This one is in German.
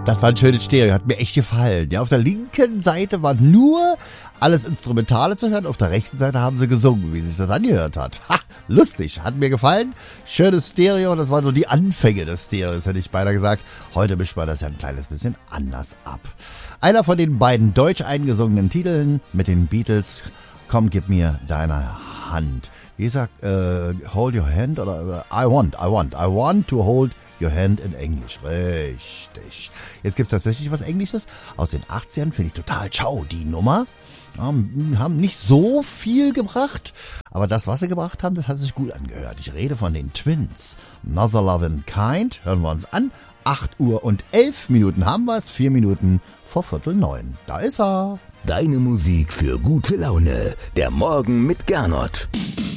Das war ein schönes Stereo, hat mir echt gefallen. Ja, auf der linken Seite war nur alles Instrumentale zu hören, auf der rechten Seite haben sie gesungen, wie sich das angehört hat. Ha, lustig, hat mir gefallen. Schönes Stereo, das waren so die Anfänge des Stereos, hätte ich beinahe gesagt. Heute mischt man das ja ein kleines bisschen anders ab. Einer von den beiden deutsch eingesungenen Titeln mit den Beatles, Komm, gib mir deine Hand. Wie gesagt, hold your hand oder I want to hold your hand in Englisch. Richtig. Jetzt gibt's tatsächlich was Englisches aus den 80ern, finde ich total ciao, die Nummer. Haben nicht so viel gebracht, aber das, was sie gebracht haben, das hat sich gut angehört. Ich rede von den Twins. Another Lovin' Kind, hören wir uns an. 8 Uhr und 11 Minuten haben wir es, 4 Minuten vor 8:45. Da ist er. Deine Musik für gute Laune. Der Morgen mit Gernot.